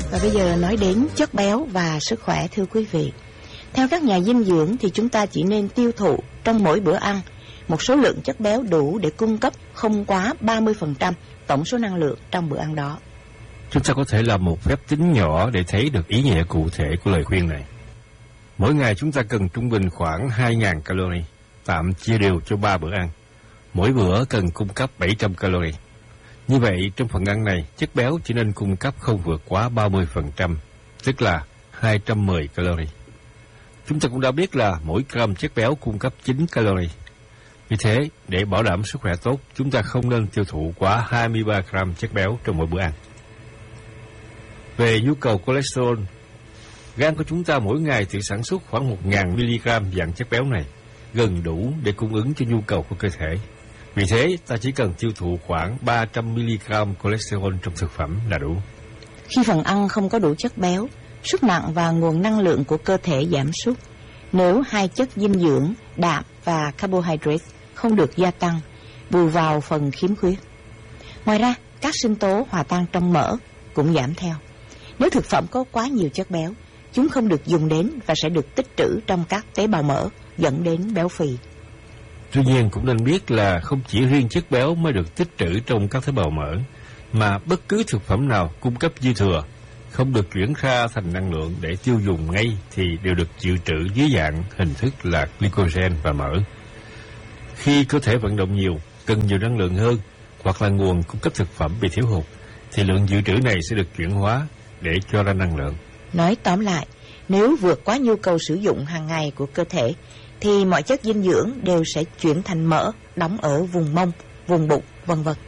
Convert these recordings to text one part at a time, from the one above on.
Và bây giờ nói đến chất béo và sức khỏe, thưa quý vị. Theo các nhà dinh dưỡng thì chúng ta chỉ nên tiêu thụ trong mỗi bữa ăn một số lượng chất béo đủ để cung cấp không quá 30% tổng số năng lượng trong bữa ăn đó. Chúng ta có thể làm một phép tính nhỏ để thấy được ý nghĩa cụ thể của lời khuyên này. Mỗi ngày chúng ta cần trung bình khoảng 2.000 calorie, tạm chia đều cho 3 bữa ăn. Mỗi bữa cần cung cấp 700 calorie. Như vậy, trong phần ăn này, chất béo chỉ nên cung cấp không vượt quá 30%, tức là 210 calorie. Chúng ta cũng đã biết là mỗi gram chất béo cung cấp 9 calorie. Vì thế, để bảo đảm sức khỏe tốt, chúng ta không nên tiêu thụ quá 23 gram chất béo trong mỗi bữa ăn. Về nhu cầu cholesterol, gan của chúng ta mỗi ngày tự sản xuất khoảng 1.000 mg dạng chất béo này, gần đủ để cung ứng cho nhu cầu của cơ thể. Vì thế, ta chỉ cần tiêu thụ khoảng 300 mg cholesterol trong thực phẩm là đủ. Khi phần ăn không có đủ chất béo, sức nặng và nguồn năng lượng của cơ thể giảm sút. Nếu hai chất dinh dưỡng, đạm và carbohydrate không được gia tăng, bù vào phần khiếm khuyết. Ngoài ra, các sinh tố hòa tan trong mỡ cũng giảm theo. Nếu thực phẩm có quá nhiều chất béo, chúng không được dùng đến và sẽ được tích trữ trong các tế bào mỡ, dẫn đến béo phì. Tuy nhiên cũng nên biết là không chỉ riêng chất béo mới được tích trữ trong các tế bào mỡ, mà bất cứ thực phẩm nào cung cấp dư thừa, không được chuyển ra thành năng lượng để tiêu dùng ngay thì đều được dự trữ dưới dạng hình thức là glycogen và mỡ. Khi cơ thể vận động nhiều, cần nhiều năng lượng hơn, hoặc là nguồn cung cấp thực phẩm bị thiếu hụt, thì lượng dự trữ này sẽ được chuyển hóa để cho ra năng lượng. Nói tóm lại, nếu vượt quá nhu cầu sử dụng hàng ngày của cơ thể, thì mọi chất dinh dưỡng đều sẽ chuyển thành mỡ, đóng ở vùng mông, vùng bụng, vân vân.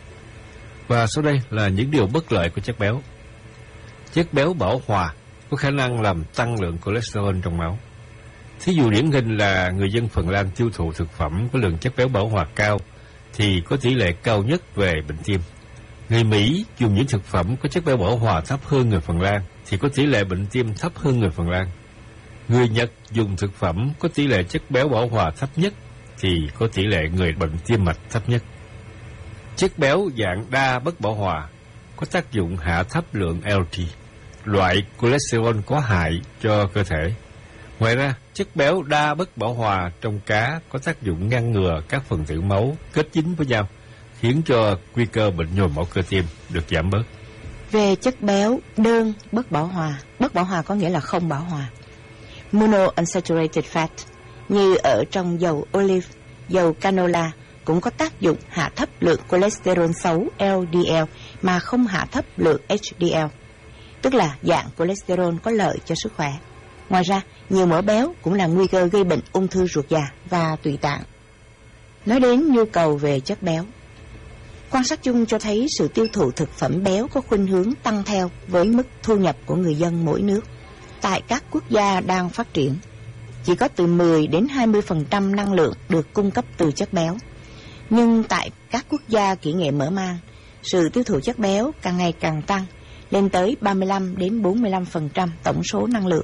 Và sau đây là những điều bất lợi của chất béo. Chất béo bão hòa có khả năng làm tăng lượng cholesterol trong máu. Thí dụ điển hình là người dân Phần Lan tiêu thụ thực phẩm có lượng chất béo bão hòa cao thì có tỷ lệ cao nhất về bệnh tim. Người Mỹ dùng những thực phẩm có chất béo bão hòa thấp hơn người Phần Lan thì có tỷ lệ bệnh tim thấp hơn người Phần Lan. Người Nhật dùng thực phẩm có tỷ lệ chất béo bão hòa thấp nhất thì có tỷ lệ người bệnh tim mạch thấp nhất. Chất béo dạng đa bất bão hòa có tác dụng hạ thấp lượng LDL, loại cholesterol có hại cho cơ thể. Ngoài ra, chất béo đa bất bão hòa trong cá có tác dụng ngăn ngừa các phần tử máu kết dính với nhau, khiến cho nguy cơ bệnh nhồi máu cơ tim được giảm bớt. Về chất béo đơn bất bão hòa có nghĩa là không bão hòa, monounsaturated fat, như ở trong dầu olive, dầu canola, cũng có tác dụng hạ thấp lượng cholesterol xấu LDL mà không hạ thấp lượng HDL, tức là dạng cholesterol có lợi cho sức khỏe. Ngoài ra, nhiều mỡ béo cũng là nguy cơ gây bệnh ung thư ruột già và tụy tạng. Nói đến nhu cầu về chất béo, quan sát chung cho thấy sự tiêu thụ thực phẩm béo có khuynh hướng tăng theo với mức thu nhập của người dân mỗi nước. Tại các quốc gia đang phát triển, chỉ có từ 10 đến 20% năng lượng được cung cấp từ chất béo. Nhưng tại các quốc gia kỹ nghệ mở mang, sự tiêu thụ chất béo càng ngày càng tăng, lên tới 35 đến 45% tổng số năng lượng.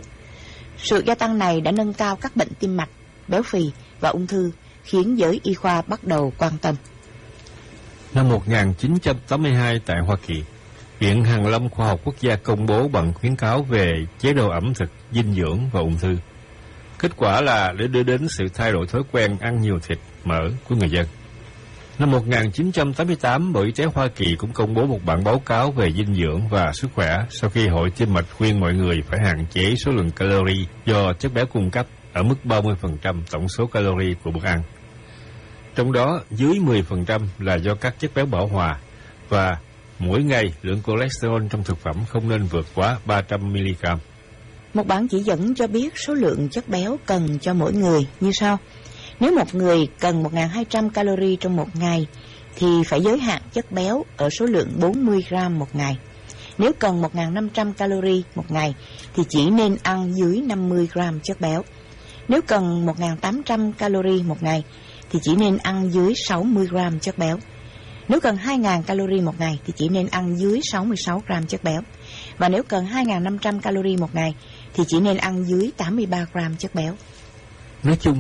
Sự gia tăng này đã nâng cao các bệnh tim mạch, béo phì và ung thư, khiến giới y khoa bắt đầu quan tâm. Năm 1982 tại Hoa Kỳ, Viện Hàn lâm Khoa học Quốc gia công bố bằng khuyến cáo về chế độ ẩm thực, dinh dưỡng và ung thư. Kết quả là để đưa đến sự thay đổi thói quen ăn nhiều thịt, mỡ của người dân. Năm 1988, Bộ Y tế Hoa Kỳ cũng công bố một bản báo cáo về dinh dưỡng và sức khỏe sau khi Hội Tim mạch khuyên mọi người phải hạn chế số lượng calorie do chất béo cung cấp ở mức 30% tổng số calorie của bữa ăn. Trong đó, dưới 10% là do các chất béo bão hòa và mỗi ngày lượng cholesterol trong thực phẩm không nên vượt quá 300 mg. Một bản chỉ dẫn cho biết số lượng chất béo cần cho mỗi người như sau. Nếu một người cần 1.200 calorie trong một ngày, thì phải giới hạn chất béo ở số lượng 40 gram một ngày. Nếu cần 1.500 calorie một ngày, thì chỉ nên ăn dưới 50 gram chất béo. Nếu cần 1.800 calorie một ngày, thì chỉ nên ăn dưới 60 gram chất béo. Nếu cần 2.000 calorie một ngày, thì chỉ nên ăn dưới 66 gram chất béo. Và nếu cần 2.500 calorie một ngày, thì chỉ nên ăn dưới 83 gram chất béo. Nói chung,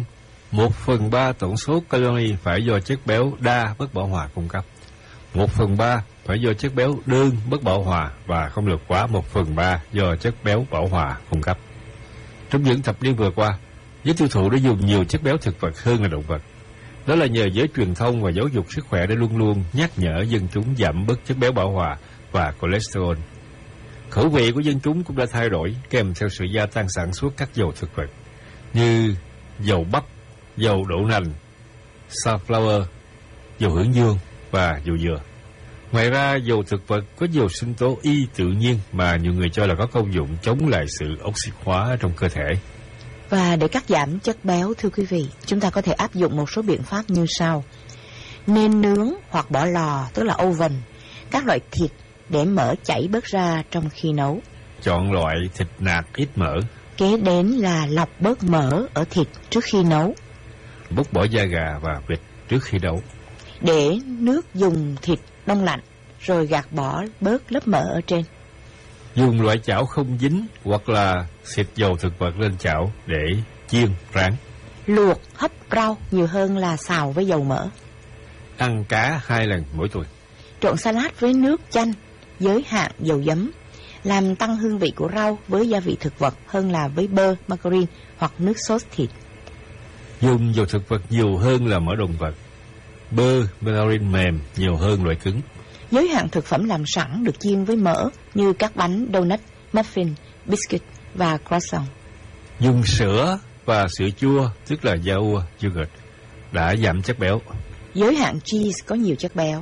1/3 tổng số calorie phải do chất béo đa bất bão hòa cung cấp. 1/3 phải do chất béo đơn bất bão hòa và không được quá 1/3 do chất béo bão hòa cung cấp. Trong những thập niên vừa qua, giới tiêu thụ đã dùng nhiều chất béo thực vật hơn là động vật. Đó là nhờ giới truyền thông và giáo dục sức khỏe đã luôn luôn nhắc nhở dân chúng giảm bớt chất béo bão hòa và cholesterol. Khẩu vị của dân chúng cũng đã thay đổi kèm theo sự gia tăng sản xuất các dầu thực vật như dầu bắp, dầu đậu nành, sunflower, dầu hướng dương và dầu dừa. Ngoài ra, dầu thực vật có nhiều sinh tố y tự nhiên mà nhiều người cho là có công dụng chống lại sự oxy hóa trong cơ thể. Và để cắt giảm chất béo, thưa quý vị, chúng ta có thể áp dụng một số biện pháp như sau. Nên nướng hoặc bỏ lò, tức là oven, các loại thịt để mỡ chảy bớt ra trong khi nấu. Chọn loại thịt nạc ít mỡ. Kế đến là lọc bớt mỡ ở thịt trước khi nấu. Bóc bỏ da gà và vịt trước khi nấu. Để nước dùng thịt đông lạnh, rồi gạt bỏ bớt lớp mỡ ở trên. Dùng loại chảo không dính hoặc là xịt dầu thực vật lên chảo để chiên, rán. Luộc, hấp rau nhiều hơn là xào với dầu mỡ. Ăn cá 2 lần mỗi tuần. Trộn salad với nước chanh, giới hạn dầu giấm. Làm tăng hương vị của rau với gia vị thực vật hơn là với bơ, margarine hoặc nước sốt thịt. Dùng dầu thực vật nhiều hơn là mỡ động vật. Bơ, margarine mềm nhiều hơn loại cứng. Giới hạn thực phẩm làm sẵn được chiên với mỡ như các bánh donut, muffin, biscuit và croissant. Dùng sữa và sữa chua, tức là dầu yogurt, đã giảm chất béo. Giới hạn cheese có nhiều chất béo.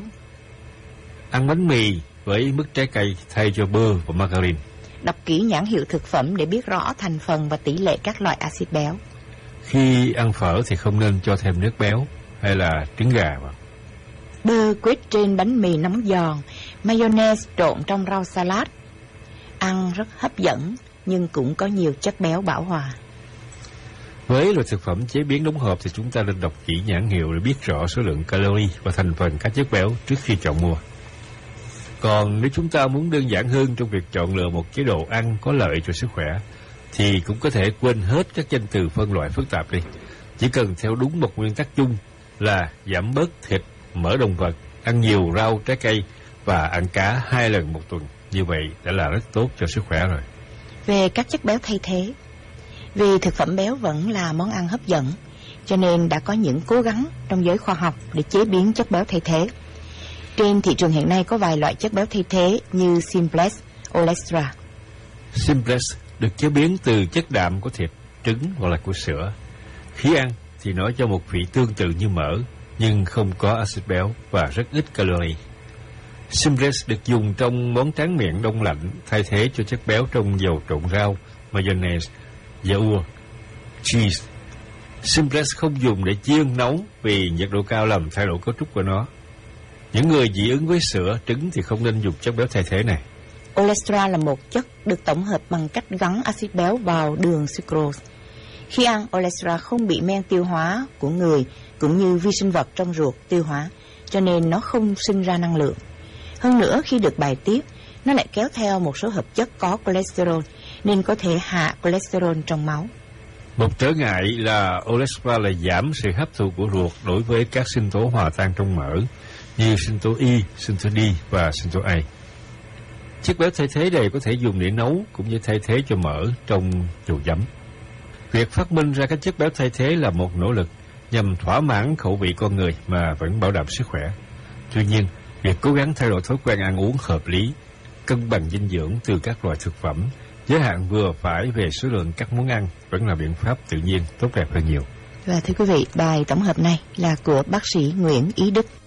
Ăn bánh mì với mức trái cây thay cho bơ và margarine. Đọc kỹ nhãn hiệu thực phẩm để biết rõ thành phần và tỷ lệ các loại axit béo. Khi ăn phở thì không nên cho thêm nước béo hay là trứng gà vào. Bơ quết trên bánh mì nóng giòn, mayonnaise trộn trong rau salad. Ăn rất hấp dẫn nhưng cũng có nhiều chất béo bão hòa. Với loại thực phẩm chế biến đóng hộp thì chúng ta nên đọc kỹ nhãn hiệu để biết rõ số lượng calorie và thành phần các chất béo trước khi chọn mua. Còn nếu chúng ta muốn đơn giản hơn trong việc chọn lựa một chế độ ăn có lợi cho sức khỏe, thì cũng có thể quên hết các danh từ phân loại phức tạp đi. Chỉ cần theo đúng một nguyên tắc chung là giảm bớt thịt, mỡ động vật, ăn nhiều rau, trái cây và ăn cá 2 lần một tuần. Như vậy đã là rất tốt cho sức khỏe rồi. Về các chất béo thay thế, vì thực phẩm béo vẫn là món ăn hấp dẫn, cho nên đã có những cố gắng trong giới khoa học để chế biến chất béo thay thế. Trên thị trường hiện nay có vài loại chất béo thay thế như Simplex, Olestra. Simplex được chế biến từ chất đạm của thịt, trứng hoặc là của sữa. Khi ăn thì nó cho một vị tương tự như mỡ, nhưng không có axit béo và rất ít calorie. Simplex được dùng trong món tráng miệng đông lạnh thay thế cho chất béo trong dầu trộn rau, mayonnaise, dầu, cheese. Simplex không dùng để chiên nấu vì nhiệt độ cao làm thay đổi cấu trúc của nó. Những người dị ứng với sữa, trứng thì không nên dùng chất béo thay thế này. Olestra là một chất được tổng hợp bằng cách gắn axit béo vào đường sucrose. Khi ăn, Olestra không bị men tiêu hóa của người cũng như vi sinh vật trong ruột tiêu hóa, cho nên nó không sinh ra năng lượng. Hơn nữa, khi được bài tiết, nó lại kéo theo một số hợp chất có cholesterol, nên có thể hạ cholesterol trong máu. Một trở ngại là Olestra là giảm sự hấp thụ của ruột đối với các sinh tố hòa tan trong mỡ, như sinh tố Y, sinh tố D và sinh tố A. Chất béo thay thế này có thể dùng để nấu cũng như thay thế cho mỡ trong dầu giấm. Việc phát minh ra các chất béo thay thế là một nỗ lực nhằm thỏa mãn khẩu vị con người mà vẫn bảo đảm sức khỏe. Tuy nhiên, việc cố gắng thay đổi thói quen ăn uống hợp lý, cân bằng dinh dưỡng từ các loại thực phẩm, giới hạn vừa phải về số lượng các món ăn vẫn là biện pháp tự nhiên tốt đẹp hơn nhiều. Và thưa quý vị, bài tổng hợp này là của bác sĩ Nguyễn Ý Đức.